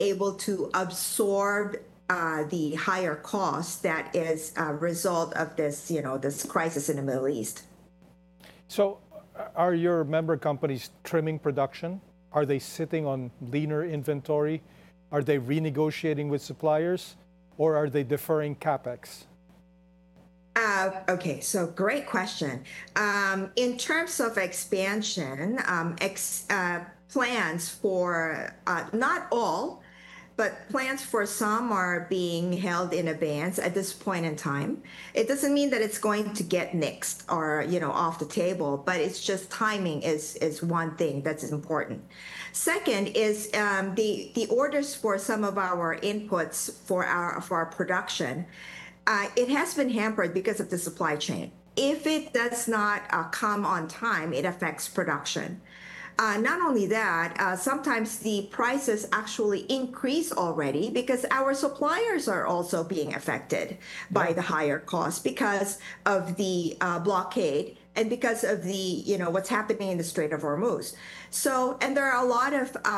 able to absorb the higher cost that is a result of this, this crisis in the Middle East. So are your member companies trimming production? Are they sitting on leaner inventory? Are they renegotiating with suppliers? Or are they deferring CapEx? Okay, so great question. In terms of expansion, plans for not all, but plans for some are being held in advance at this point in time. It doesn't mean that it's going to get nixed or off the table, but it's just timing is one thing that's important. Second is the orders for some of our inputs for our production. It has been hampered because of the supply chain. If it does not come on time, it affects production. Not only that, sometimes the prices actually increase already because our suppliers are also being affected by the higher cost because of the blockade and because of the, what's happening in the Strait of Hormuz. So, and there are a lot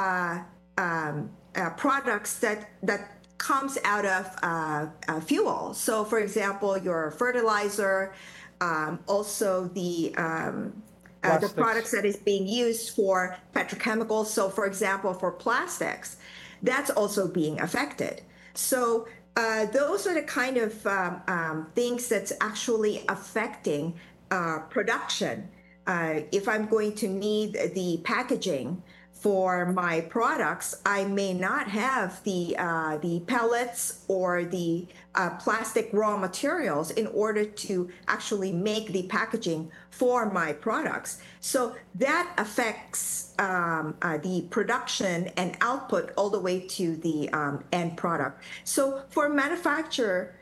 of products that comes out of fuel. So, for example, your fertilizer, also the products that is being used for petrochemicals. So, for example, for plastics, that's also being affected. So, those are the kind of things that's actually affecting production. If I'm going to need the packaging for my products, I may not have the pellets or the plastic raw materials in order to actually make the packaging for my products. So that affects the production and output all the way to the end product. So for manufacturing,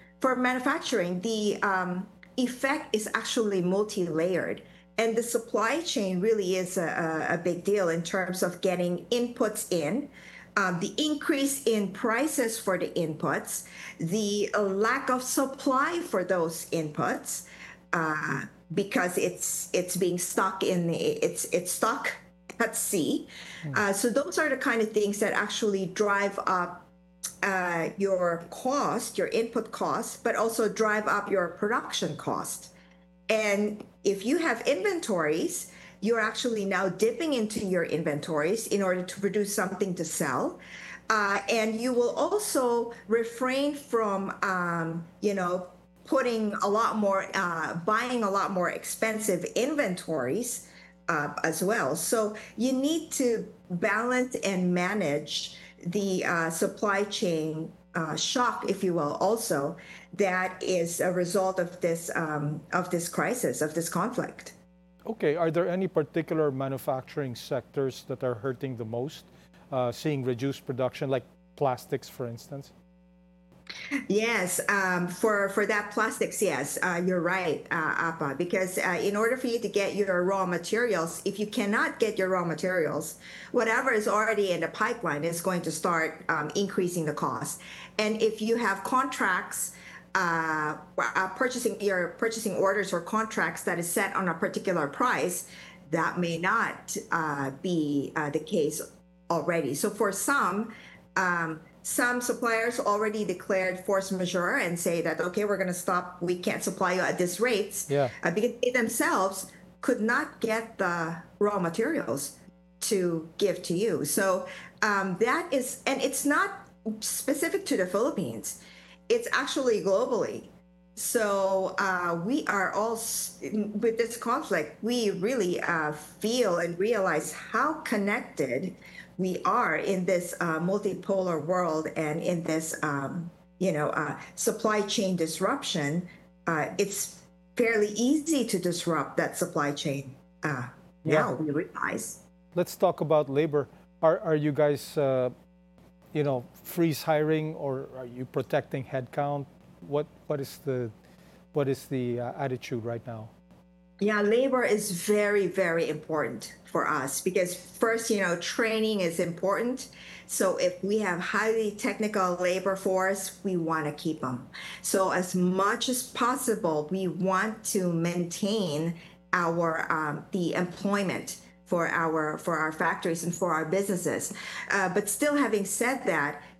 the effect is actually multi-layered. And the supply chain really is a big deal in terms of getting inputs in, the increase in prices for the inputs, the lack of supply for those inputs, because it's being stuck it's stuck at sea. So those are the kind of things that actually drive up your cost, your input cost, but also drive up your production cost. And if you have inventories, you're actually now dipping into your inventories in order to produce something to sell. And you will also refrain from, putting a lot more, buying a lot more expensive inventories as well. So you need to balance and manage the supply chain shock, if you will, also that is a result of this crisis, of this conflict. Okay, are there any particular manufacturing sectors that are hurting the most, seeing reduced production, like plastics, for instance? Yes, for that plastics, yes, you're right, Apa, because in order for you to get your raw materials, if you cannot get your raw materials, whatever is already in the pipeline is going to start increasing the cost. And if you have contracts, purchasing orders or contracts that is set on a particular price, that may not be the case already. So for some suppliers already declared force majeure and say that, okay, we're going to stop, we can't supply you at this rates, because they themselves could not get the raw materials to give to you. So that is, and it's not specific to the Philippines, it's actually globally. So we are all, with this conflict, we really feel and realize how connected we are in this multipolar world and in this, supply chain disruption. It's fairly easy to disrupt that supply chain now, we realize. Let's talk about labor. Are you guys, freeze hiring, or are you protecting headcount? What is the attitude right now? Yeah, labor is very, very important for us because first, training is important. So if we have highly technical labor force, we want to keep them. So as much as possible, we want to maintain our the employment for our factories and for our businesses. But still, having said that,